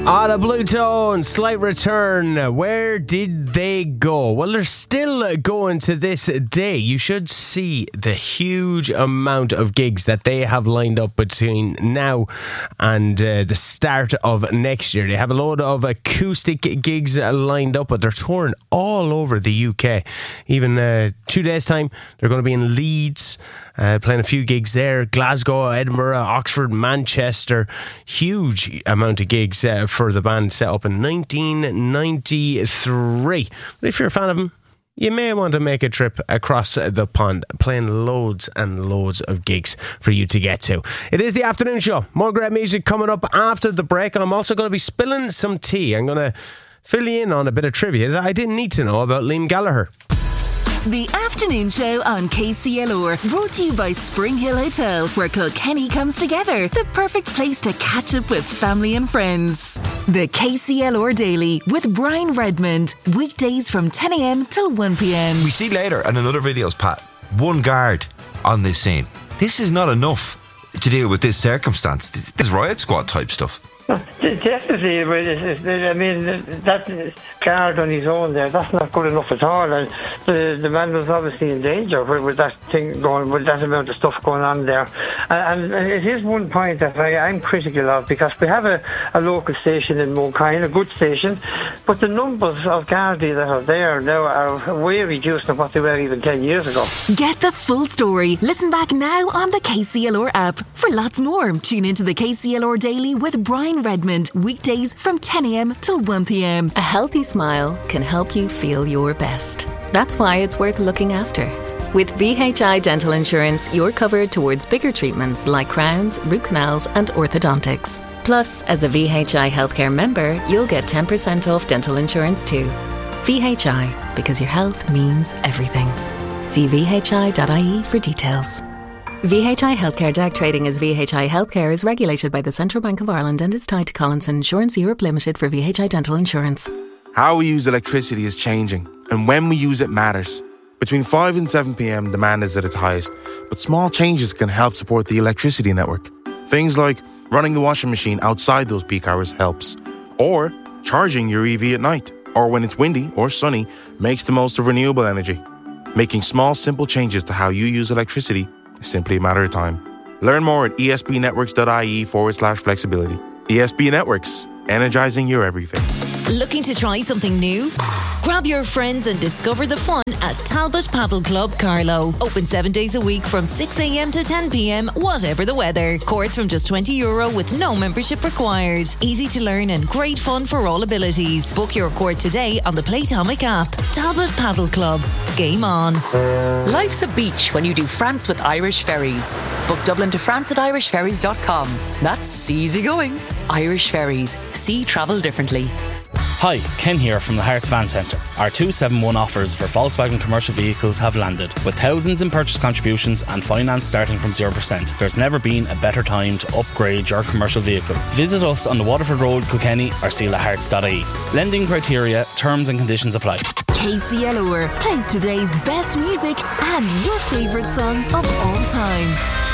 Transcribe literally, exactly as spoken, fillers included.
Ah, the Blue Tone, Slight Return. Where did they go? Well, they're still going to this day. You should see the huge amount of gigs that they have lined up between now and uh, the start of next year. They have a load of acoustic gigs lined up, but they're touring all over the U K. Even uh, two days' time, they're going to be in Leeds, Uh, playing a few gigs there, Glasgow, Edinburgh, Oxford, Manchester. Huge amount of gigs uh, for the band, set up in nineteen ninety-three. But if you're a fan of them, you may want to make a trip across the pond, playing loads and loads of gigs for you to get to. It is the afternoon show. More great music coming up after the break. I'm also going to be spilling some tea. I'm going to fill you in on a bit of trivia that I didn't need to know about Liam Gallagher. The afternoon show on K C L R, brought to you by Spring Hill Hotel, where Kilkenny comes together. The perfect place to catch up with family and friends. The K C L R Daily with Brian Redmond, weekdays from ten a.m. till one p.m. We see later in another videos, Pat, one guard on this scene. This is not enough to deal with this circumstance. This is riot squad type stuff. Definitely, I mean, that guard on his own there, that's not good enough at all. And the, the man was obviously in danger with, with that thing going, with that amount of stuff going on there. And, and it is one point that I, I'm critical of, because we have a, a local station in Mulcahy, a good station, but the numbers of Gardaí that are there now are way reduced than what they were even ten years ago. Get the full story. Listen back now on the K C L R app. For lots more, tune into the K C L R Daily with Brian Redmond, weekdays from ten a.m. till one p.m. A healthy smile can help you feel your best. That's why it's worth looking after. With V H I Dental Insurance, you're covered towards bigger treatments like crowns, root canals and orthodontics. Plus, as a V H I Healthcare member, you'll get ten percent off dental insurance too. V H I, because your health means everything. See v h i dot i e for details. V H I Healthcare D A C trading as V H I Healthcare is regulated by the Central Bank of Ireland and is tied to Collinson Insurance Europe Limited for V H I Dental Insurance. How we use electricity is changing, and when we use it matters. Between five and seven p.m, demand is at its highest, but small changes can help support the electricity network. Things like running the washing machine outside those peak hours helps, or charging your E V at night, or when it's windy or sunny, makes the most of renewable energy. Making small, simple changes to how you use electricity is simply a matter of time. Learn more at esbnetworks.ie forward slash flexibility. E S B Networks, energizing your everything. Looking to try something new? Grab your friends and discover the fun at Talbot Paddle Club Carlow. Open seven days a week from six a.m. to ten p.m, whatever the weather. Courts from just twenty euro with no membership required. Easy to learn and great fun for all abilities. Book your court today on the Playtomic app. Talbot Paddle Club. Game on. Life's a beach when you do France with Irish Ferries. Book Dublin to France at irish ferries dot com. That's easy going. Irish Ferries. See travel differently. Hi, Ken here from the Hearts Van Centre. Our two seven one offers for Volkswagen commercial vehicles have landed. With thousands in purchase contributions and finance starting from zero percent, there's never been a better time to upgrade your commercial vehicle. Visit us on the Waterford Road, Kilkenny or seal the hearts dot I E. Lending criteria, terms and conditions apply. K C L R plays today's best music and your favourite songs of all time.